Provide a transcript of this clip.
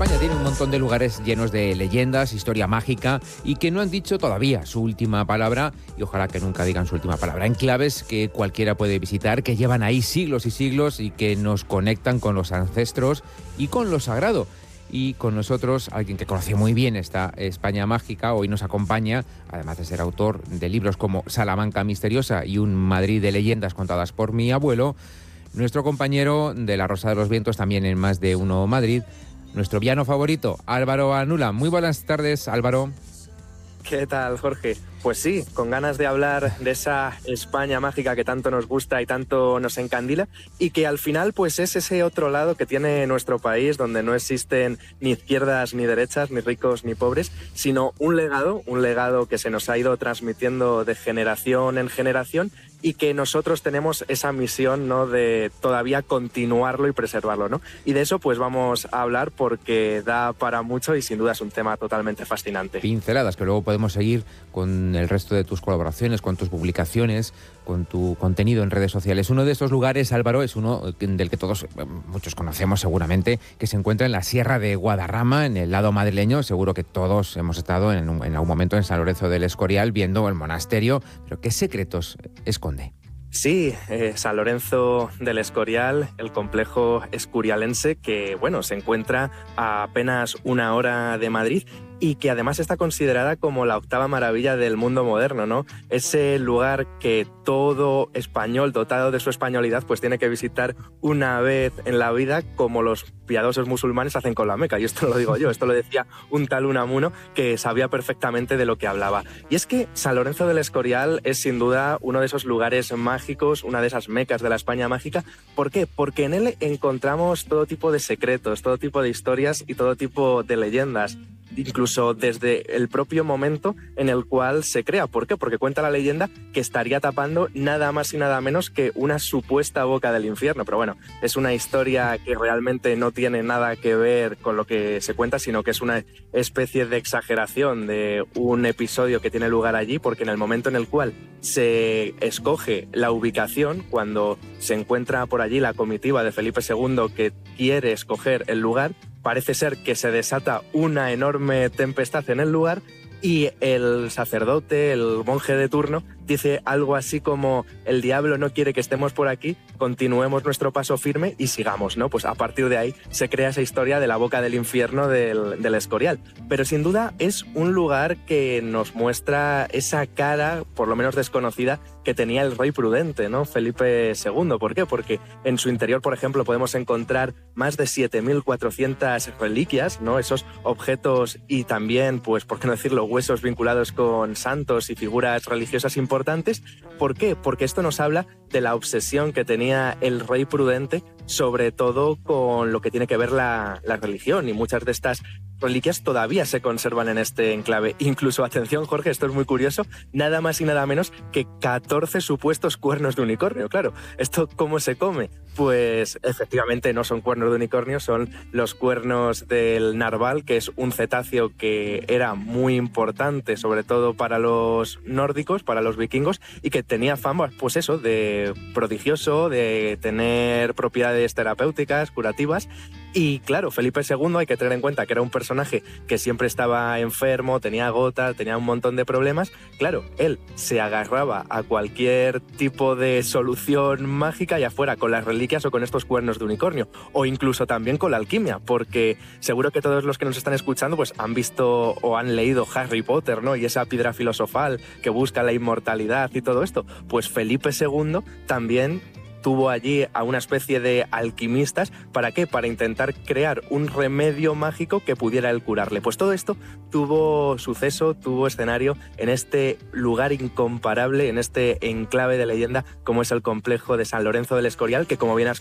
España tiene un montón de lugares llenos de leyendas, historia mágica y que no han dicho todavía su última palabra y ojalá que nunca digan su última palabra. Enclaves que cualquiera puede visitar, que llevan ahí siglos y siglos y que nos conectan con los ancestros y con lo sagrado. Y con nosotros, alguien que conoce muy bien esta España mágica, hoy nos acompaña, además de ser autor de libros como Salamanca misteriosa y Un Madrid de leyendas contadas por mi abuelo, nuestro compañero de La Rosa de los Vientos, también en Más de Uno Madrid, nuestro villano favorito, Álvaro Anula. Muy buenas tardes, Álvaro. ¿Qué tal, Jorge? Pues sí, con ganas de hablar de esa España mágica que tanto nos gusta y tanto nos encandila y que al final pues es ese otro lado que tiene nuestro país donde no existen ni izquierdas ni derechas, ni ricos ni pobres, sino un legado que se nos ha ido transmitiendo de generación en generación y que nosotros tenemos esa misión, ¿no?, de todavía continuarlo y preservarlo, ¿no? Y de eso pues vamos a hablar porque da para mucho y sin duda es un tema totalmente fascinante. Pinceladas que luego podemos seguir con el resto de tus colaboraciones, con tus publicaciones, con tu contenido en redes sociales. Uno de estos lugares, Álvaro, es uno del que muchos conocemos seguramente, que se encuentra en la Sierra de Guadarrama, en el lado madrileño. Seguro que todos hemos estado en algún momento en San Lorenzo del Escorial viendo el monasterio. Pero ¿qué secretos esconde? Sí, San Lorenzo del Escorial, el complejo escurialense que, bueno, se encuentra a apenas 1 hora de Madrid y que además está considerada como la 8ª maravilla del mundo moderno, ¿no? Ese lugar que todo español dotado de su españolidad pues tiene que visitar una vez en la vida, como los piadosos musulmanes hacen con la Meca. Y esto no lo digo yo, esto lo decía un tal Unamuno que sabía perfectamente de lo que hablaba. Y es que San Lorenzo del Escorial es sin duda uno de esos lugares mágicos, una de esas mecas de la España mágica. ¿Por qué? Porque en él encontramos todo tipo de secretos, todo tipo de historias y todo tipo de leyendas. Incluso desde el propio momento en el cual se crea. ¿Por qué? Porque cuenta la leyenda que estaría tapando nada más y nada menos que una supuesta boca del infierno. Pero bueno, es una historia que realmente no tiene nada que ver con lo que se cuenta, sino que es una especie de exageración de un episodio que tiene lugar allí, porque en el momento en el cual se escoge la ubicación, cuando se encuentra por allí la comitiva de Felipe II que quiere escoger el lugar, parece ser que se desata una enorme tempestad en el lugar y el sacerdote, el monje de turno, dice algo así como: el diablo no quiere que estemos por aquí, continuemos nuestro paso firme y sigamos, ¿no? Pues a partir de ahí se crea esa historia de la boca del infierno del Escorial. Pero sin duda es un lugar que nos muestra esa cara, por lo menos desconocida, que tenía el rey prudente, ¿no?, Felipe II. ¿Por qué? Porque en su interior, por ejemplo, podemos encontrar más de 7.400 reliquias, ¿no?, esos objetos y también, pues, por qué no decirlo, huesos vinculados con santos y figuras religiosas importantes. ¿Por qué? Porque esto nos habla de la obsesión que tenía el rey prudente, sobre todo con lo que tiene que ver la religión, y muchas de estas reliquias todavía se conservan en este enclave. Incluso, atención, Jorge, esto es muy curioso, nada más y nada menos que 14 supuestos cuernos de unicornio. Claro, ¿esto cómo se come? Pues efectivamente no son cuernos de unicornio, son los cuernos del narval, que es un cetáceo que era muy importante, sobre todo para los nórdicos, para los vikingos, y que tenía fama, pues eso, de prodigioso, de tener propiedades terapéuticas, curativas. Y claro, Felipe II, hay que tener en cuenta que era un personaje que siempre estaba enfermo, tenía gota, tenía un montón de problemas. Claro, él se agarraba a cualquier tipo de solución mágica, ya fuera con las reliquias o con estos cuernos de unicornio, o incluso también con la alquimia, porque seguro que todos los que nos están escuchando pues han visto o han leído Harry Potter, ¿no?, y esa piedra filosofal que busca la inmortalidad y todo esto. Pues Felipe II también tuvo allí a una especie de alquimistas. ¿Para qué? Para intentar crear un remedio mágico que pudiera él curarle. Pues todo esto tuvo suceso, tuvo escenario en este lugar incomparable, en este enclave de leyenda como es el complejo de San Lorenzo del Escorial, que, como bien has